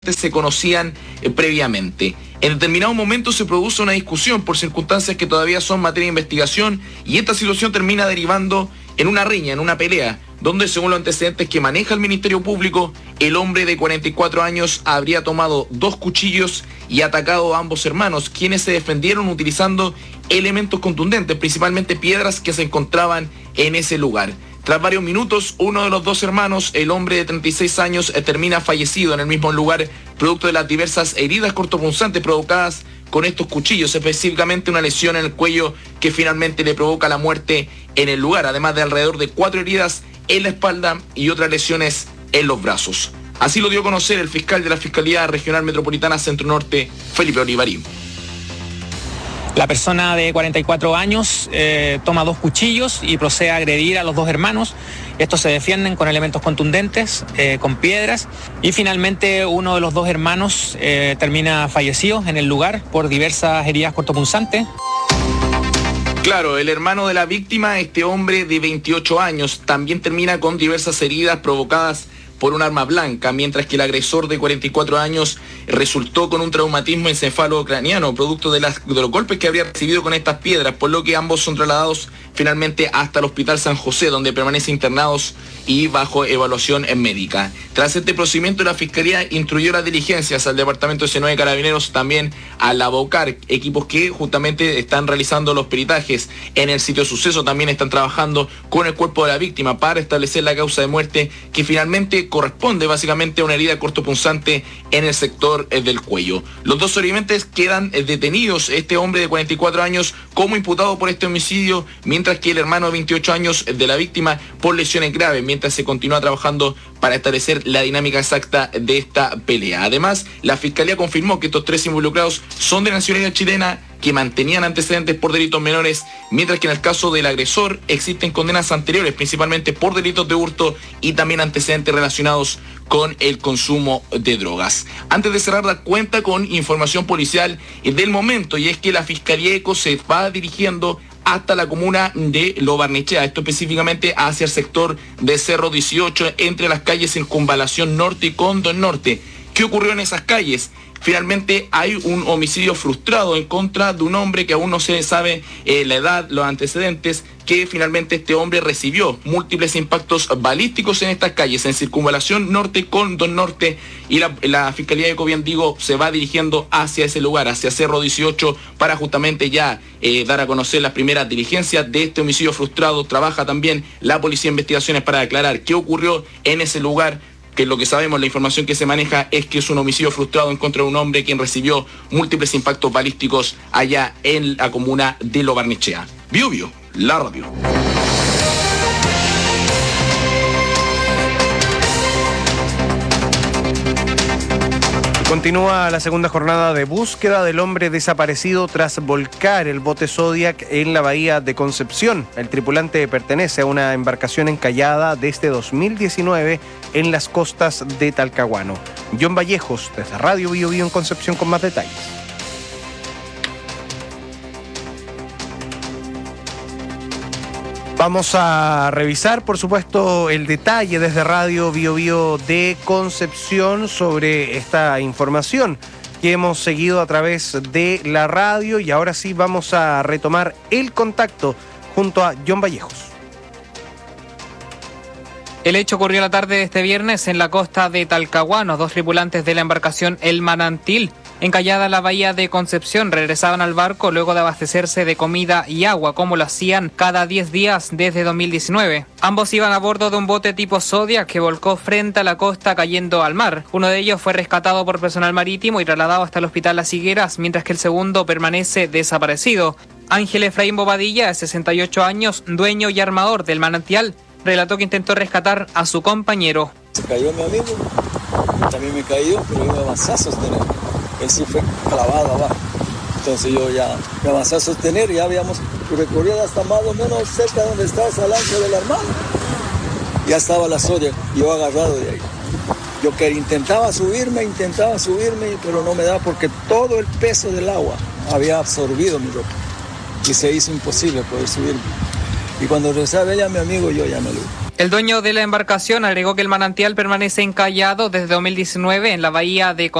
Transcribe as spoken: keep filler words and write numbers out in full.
se conocían eh, previamente. En determinado momento se produce una discusión por circunstancias que todavía son materia de investigación y esta situación termina derivando en una riña, en una pelea, donde según los antecedentes que maneja el Ministerio Público, el hombre de cuarenta y cuatro años habría tomado dos cuchillos y atacado a ambos hermanos, quienes se defendieron utilizando elementos contundentes, principalmente piedras que se encontraban en ese lugar. Tras varios minutos, uno de los dos hermanos, el hombre de treinta y seis años, eh, termina fallecido en el mismo lugar, producto de las diversas heridas cortopunzantes provocadas con estos cuchillos, específicamente una lesión en el cuello que finalmente le provoca la muerte en el lugar, además de alrededor de cuatro heridas en la espalda y otras lesiones en los brazos. Así lo dio a conocer el fiscal de la Fiscalía Regional Metropolitana Centro Norte, Felipe Olivarí. La persona de cuarenta y cuatro años eh, toma dos cuchillos y procede a agredir a los dos hermanos. Estos se defienden con elementos contundentes, eh, con piedras, y finalmente uno de los dos hermanos eh, termina fallecido en el lugar por diversas heridas cortopunzantes. Claro, el hermano de la víctima, este hombre de veintiocho años, también termina con diversas heridas provocadas por un arma blanca, mientras que el agresor de cuarenta y cuatro años resultó con un traumatismo encefalocraniano, producto de, las, de los golpes que habría recibido con estas piedras, por lo que ambos son trasladados finalmente hasta el Hospital San José, donde permanecen internados y bajo evaluación médica. Tras este procedimiento, la Fiscalía instruyó las diligencias al Departamento de C nueve Carabineros, también a la BOCAR, equipos que justamente están realizando los peritajes en el sitio de suceso, también están trabajando con el cuerpo de la víctima para establecer la causa de muerte, que finalmente corresponde básicamente a una herida cortopunzante en el sector del cuello. Los dos sobrevivientes quedan detenidos, este hombre de cuarenta y cuatro años como imputado por este homicidio, mientras que el hermano de veintiocho años de la víctima por lesiones graves, mientras se continúa trabajando para establecer la dinámica exacta de esta pelea. Además, la Fiscalía confirmó que estos tres involucrados son de nacionalidad chilena, que mantenían antecedentes por delitos menores, mientras que en el caso del agresor existen condenas anteriores, principalmente por delitos de hurto y también antecedentes relacionados con el consumo de drogas. Antes de cerrar, dar cuenta con información policial del momento, y es que la Fiscalía ECO se va dirigiendo hasta la comuna de Lo Barnechea, esto específicamente hacia el sector de Cerro dieciocho, entre las calles Circunvalación Norte y Condón Norte. ¿Qué ocurrió en esas calles? Finalmente hay un homicidio frustrado en contra de un hombre que aún no se sabe eh, la edad, los antecedentes, que finalmente este hombre recibió múltiples impactos balísticos en estas calles, en Circunvalación Norte, Condón Norte, y la, la Fiscalía de Cobian, digo, se va dirigiendo hacia ese lugar, hacia Cerro dieciocho, para justamente ya eh, dar a conocer las primeras diligencias de este homicidio frustrado. Trabaja también la Policía de Investigaciones para aclarar qué ocurrió en ese lugar, que lo que sabemos, la información que se maneja es que es un homicidio frustrado en contra de un hombre quien recibió múltiples impactos balísticos allá en la comuna de Lo Barnechea. Bio Bio, la radio. Continúa la segunda jornada de búsqueda del hombre desaparecido tras volcar el bote Zodiac en la bahía de Concepción. El tripulante pertenece a una embarcación encallada desde dos mil diecinueve en las costas de Talcahuano. John Vallejos, desde Radio Bio Bio en Concepción, con más detalles. Vamos a revisar, por supuesto, el detalle desde Radio Bio Bio de Concepción sobre esta información que hemos seguido a través de la radio, y ahora sí vamos a retomar el contacto junto a John Vallejos. El hecho ocurrió la tarde de este viernes en la costa de Talcahuano. Dos tripulantes de la embarcación El Manantil, encallada en la bahía de Concepción, regresaban al barco luego de abastecerse de comida y agua, como lo hacían cada diez días desde dos mil diecinueve. Ambos iban a bordo de un bote tipo Zodiac que volcó frente a la costa, cayendo al mar. Uno de ellos fue rescatado por personal marítimo y trasladado hasta el hospital Las Higueras, mientras que el segundo permanece desaparecido. Ángel Efraín Bobadilla, de sesenta y ocho años, dueño y armador del Manantial, relató que intentó rescatar a su compañero. Se cayó mi amigo, también me cayó, pero yo me avancé a sostener. Él sí fue clavado abajo. Entonces yo ya me avancé a sostener y ya habíamos recorrido hasta más o menos cerca donde estaba esa lancha del hermano. Ya estaba la Zodiac, yo agarrado de ahí. Yo que intentaba subirme, intentaba subirme, pero no me daba porque todo el peso del agua había absorbido mi ropa. Y se hizo imposible poder subirme. Y cuando regresaba ella, mi amigo, yo ya no lo vi. El dueño de la embarcación agregó que el manantial permanece encallado desde dos mil diecinueve en la bahía de